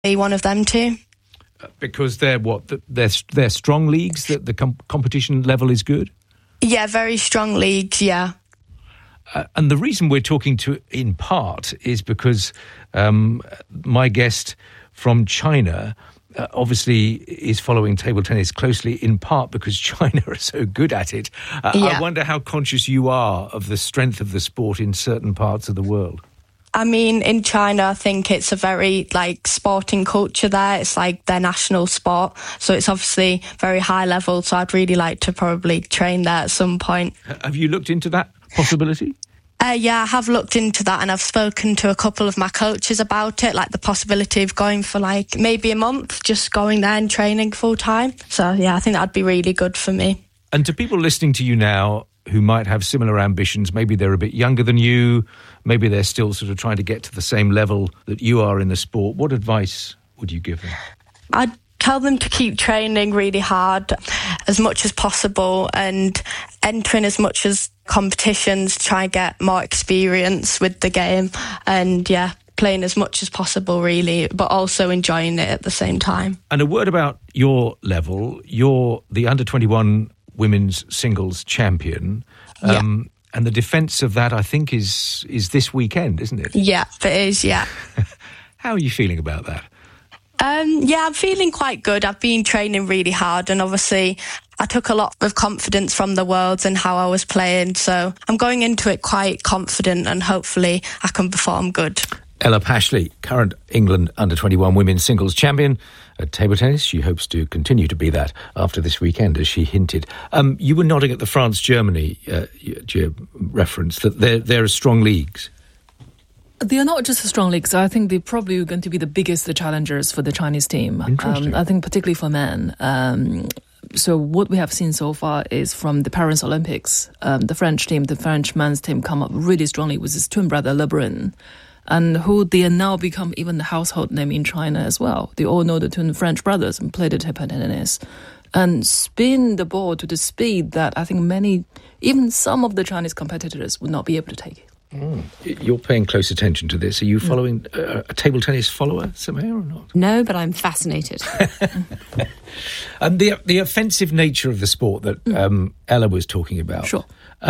be one of them too. Because they're they're strong leagues, that the competition level is good? Yeah, very strong leagues, yeah. And the reason we're talking to, in part, is because my guest from China obviously is following table tennis closely, in part because China are so good at it. I wonder how conscious you are of the strength of the sport in certain parts of the world. I mean, in China, I think it's a very, sporting culture there. It's their national sport. So it's obviously very high level. So I'd really like to probably train there at some point. Have you looked into that possibility? Yeah, I have looked into that, and I've spoken to a couple of my coaches about it, the possibility of going for maybe a month, just going there and training full time. So yeah, I think that'd be really good for me. And to people listening to you now who might have similar ambitions, maybe they're a bit younger than you, maybe they're still sort of trying to get to the same level that you are in the sport, what advice would you give them? I'd tell them to keep training really hard as much as possible and entering as much as competitions, try and get more experience with the game, and playing as much as possible really, but also enjoying it at the same time. And a word about your level. You're the under-21 women's singles champion. And the defence of that, I think, is this weekend, isn't it? Yeah, it is, yeah. How are you feeling about that? I'm feeling quite good. I've been training really hard, and obviously I took a lot of confidence from the Worlds and how I was playing, so I'm going into it quite confident, and hopefully I can perform good. Ella Pashley, current England under-21 women's singles champion at table tennis. She hopes to continue to be that after this weekend, as she hinted. You were nodding at the France-Germany reference, that there are strong leagues. They are not just strong leagues. I think they're probably going to be the biggest challengers for the Chinese team. Interesting. I think particularly for men. So what we have seen so far is from the Paris Olympics, the French team, the French men's team come up really strongly with his twin brother Le Brun, and who they are now become even the household name in China as well. They all know the twin French brothers and play the table tennis and spin the ball to the speed that I think even some of the Chinese competitors would not be able to take. You're paying close attention to this. Are you following a table tennis follower, Samaya, or not? No, but I'm fascinated. And the offensive nature of the sport that Ella was talking about. Sure.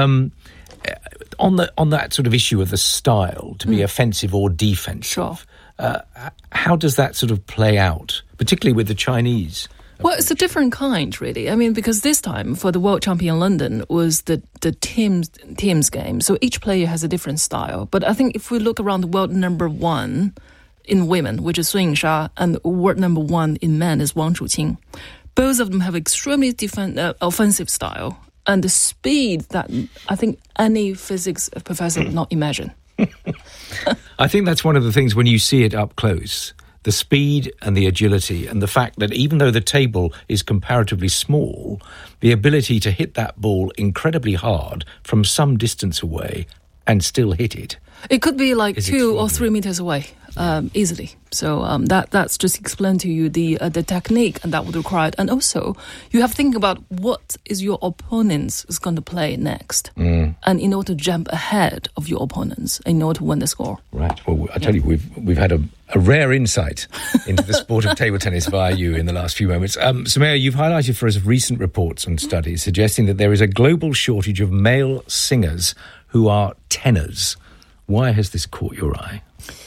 On that sort of issue of the style, to be offensive or defensive, sure. How does that sort of play out, particularly with the Chinese? Well, it's a different kind, really. I mean, because this time, for the World Champion London, was the teams game. So each player has a different style. But I think if we look around the world number one in women, which is Su Yingsha, and world number one in men is Wang Chuqing, both of them have extremely different offensive style and the speed that I think any physics professor would not imagine. I think that's one of the things when you see it up close. The speed and the agility, and the fact that even though the table is comparatively small, the ability to hit that ball incredibly hard from some distance away and still hit it. It could be 2 or 3 meters away, easily. So that's just explain to you the technique and that would require. And also, you have to think about what is your opponent is going to play next, and in order to jump ahead of your opponents, in order to win the score. Right. Well, I tell you, we've had a rare insight into the sport of table tennis via you in the last few moments. Samaya, you've highlighted for us recent reports and studies suggesting that there is a global shortage of male singers who are tenors. Why has this caught your eye?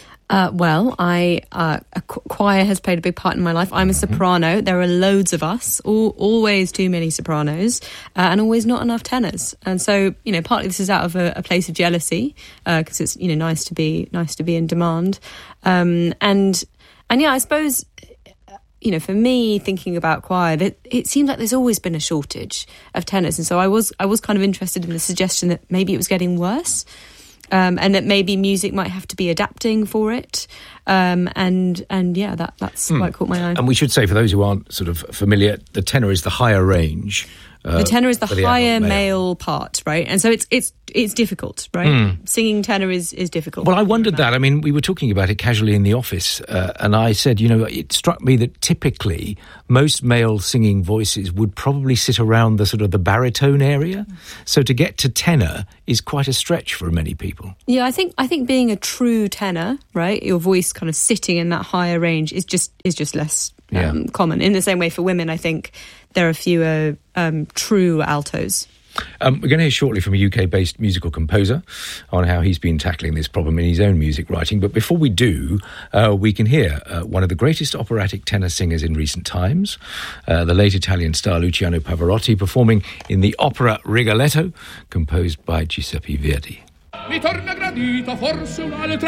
Choir has played a big part in my life. I'm a soprano. There are loads of us, always too many sopranos, and always not enough tenors. And so, partly this is out of a place of jealousy, because it's nice to be in demand. And I suppose, for me, thinking about choir, it seems like there's always been a shortage of tenors, and so I was kind of interested in the suggestion that maybe it was getting worse. And that maybe music might have to be adapting for it. That's quite caught my eye. And we should say, for those who aren't sort of familiar, the tenor is the higher range. The tenor is the higher male part, right? And so it's it's difficult, right? Singing tenor is difficult. Well, I wondered that. I mean, we were talking about it casually in the office, and I said, it struck me that typically most male singing voices would probably sit around the sort of the baritone area. So to get to tenor is quite a stretch for many people. Yeah, I think being a true tenor, right, your voice kind of sitting in that higher range is just less common. In the same way for women, I think there are fewer true altos. We're going to hear shortly from a UK-based musical composer on how he's been tackling this problem in his own music writing. But before we do, we can hear one of the greatest operatic tenor singers in recent times, the late Italian star Luciano Pavarotti, performing in the opera Rigoletto, composed by Giuseppe Verdi. Mi torna gradita forse una